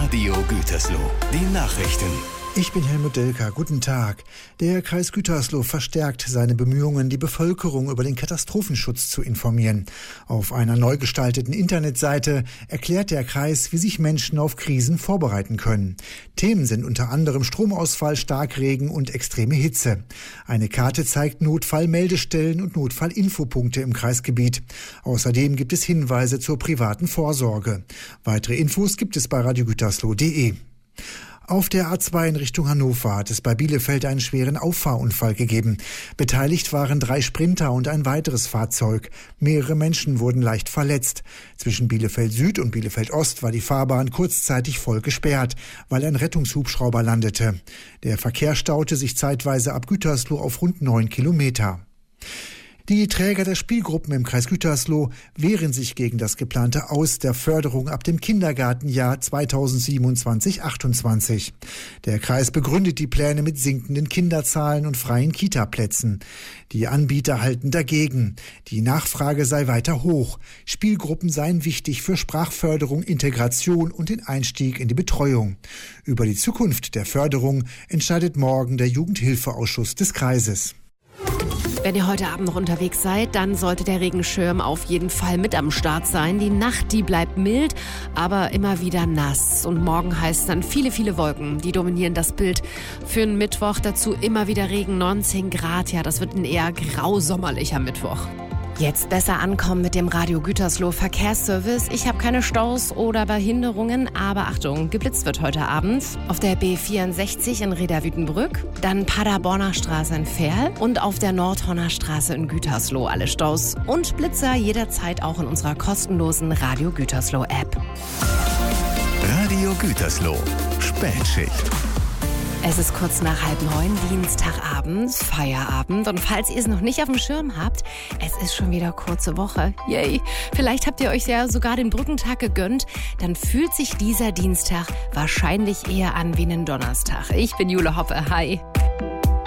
Radio Gütersloh. Die Nachrichten. Ich bin Helmut Delka. Guten Tag. Der Kreis Gütersloh verstärkt seine Bemühungen, die Bevölkerung über den Katastrophenschutz zu informieren. Auf einer neu gestalteten Internetseite erklärt der Kreis, wie sich Menschen auf Krisen vorbereiten können. Themen sind unter anderem Stromausfall, Starkregen und extreme Hitze. Eine Karte zeigt Notfallmeldestellen und Notfallinfopunkte im Kreisgebiet. Außerdem gibt es Hinweise zur privaten Vorsorge. Weitere Infos gibt es bei radiogütersloh.de. Auf der A2 in Richtung Hannover hat es bei Bielefeld einen schweren Auffahrunfall gegeben. Beteiligt waren 3 Sprinter und ein weiteres Fahrzeug. Mehrere Menschen wurden leicht verletzt. Zwischen Bielefeld Süd und Bielefeld Ost war die Fahrbahn kurzzeitig voll gesperrt, weil ein Rettungshubschrauber landete. Der Verkehr staute sich zeitweise ab Gütersloh auf rund 9 Kilometer. Die Träger der Spielgruppen im Kreis Gütersloh wehren sich gegen das geplante Aus der Förderung ab dem Kindergartenjahr 2027/28. Der Kreis begründet die Pläne mit sinkenden Kinderzahlen und freien Kitaplätzen. Die Anbieter halten dagegen. Die Nachfrage sei weiter hoch. Spielgruppen seien wichtig für Sprachförderung, Integration und den Einstieg in die Betreuung. Über die Zukunft der Förderung entscheidet morgen der Jugendhilfeausschuss des Kreises. Wenn ihr heute Abend noch unterwegs seid, dann sollte der Regenschirm auf jeden Fall mit am Start sein. Die Nacht, die bleibt mild, aber immer wieder nass. Und morgen heißt es dann viele Wolken, die dominieren das Bild. Für einen Mittwoch dazu immer wieder Regen, 19 Grad. Ja, das wird ein eher grausommerlicher Mittwoch. Jetzt besser ankommen mit dem Radio Gütersloh Verkehrsservice. Ich habe keine Staus oder Behinderungen, aber Achtung, geblitzt wird heute Abend auf der B64 in Reda-Wiedenbrück, dann Paderborner Straße in Verl und auf der Nordhorner Straße in Gütersloh alle Staus und Blitzer jederzeit auch in unserer kostenlosen Radio Gütersloh App. Radio Gütersloh, Spätschicht. Es ist kurz nach 8:30, Dienstagabend, Feierabend. Und falls ihr es noch nicht auf dem Schirm habt, es ist schon wieder kurze Woche. Yay! Vielleicht habt ihr euch ja sogar den Brückentag gegönnt. Dann fühlt sich dieser Dienstag wahrscheinlich eher an wie ein Donnerstag. Ich bin Jule Hoppe. Hi!